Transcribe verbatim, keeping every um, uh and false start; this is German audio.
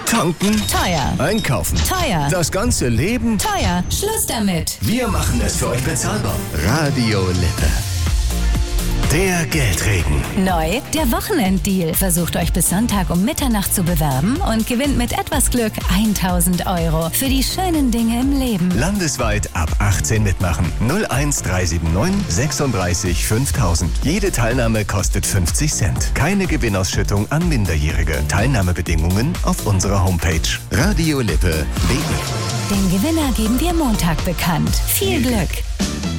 Tanken? Teuer. Einkaufen? Teuer. Das ganze Leben? Teuer. Schluss damit. Wir machen es für euch bezahlbar. Radio Lippe. Der Geldregen. Neu, der Wochenenddeal. Versucht euch bis Sonntag um Mitternacht zu bewerben und gewinnt mit etwas Glück tausend Euro für die schönen Dinge im Leben. Landesweit ab achtzehn mitmachen. null eins drei sieben neun sechsunddreißig fünftausend. Jede Teilnahme kostet fünfzig Cent. Keine Gewinnausschüttung an Minderjährige. Teilnahmebedingungen auf unserer Homepage radiolippe punkt de. Den Gewinner geben wir Montag bekannt. Viel Glück!